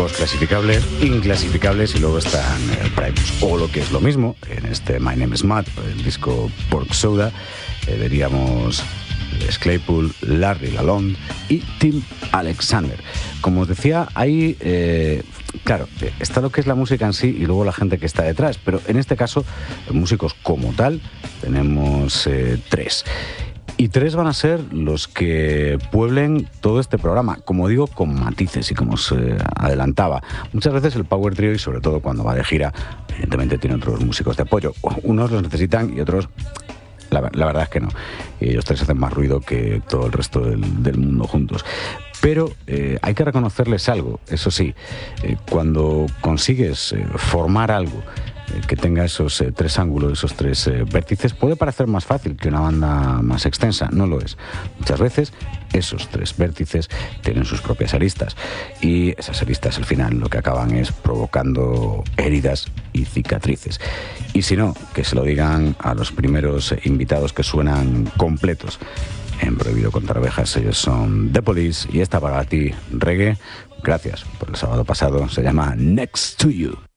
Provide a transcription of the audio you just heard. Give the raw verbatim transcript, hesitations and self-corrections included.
grupos clasificables, inclasificables y luego están eh, Primus. O lo que es lo mismo, en este My Name is Matt, el disco Pork Soda, eh, veríamos Les Claypool, Larry Lalonde y Tim Alexander. Como os decía, hay, eh, claro, está lo que es la música en sí y luego la gente que está detrás, pero en este caso, músicos como tal, tenemos eh, tres. Y tres van a ser los que pueblen todo este programa, como digo, con matices y como os eh, adelantaba. Muchas veces el Power Trio, y sobre todo cuando va de gira, evidentemente tiene otros músicos de apoyo. Unos los necesitan y otros, la, la verdad es que no. Y ellos tres hacen más ruido que todo el resto del, del mundo juntos. Pero eh, hay que reconocerles algo, eso sí, eh, cuando consigues eh, formar algo que tenga esos eh, tres ángulos, esos tres eh, vértices, puede parecer más fácil que una banda más extensa. No lo es. Muchas veces esos tres vértices tienen sus propias aristas y esas aristas al final lo que acaban es provocando heridas y cicatrices. Y si no, que se lo digan a los primeros invitados que suenan completos en Prohibido Contar Ovejas. Ellos son The Police y esta para ti, Reggae. Gracias por el sábado pasado. Se llama Next to You.